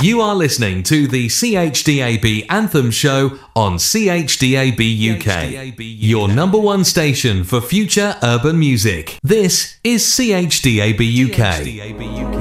You are listening to the CHDAB Anthem Show on CHDAB UK, your number one station for future urban music. This is CHDAB UK.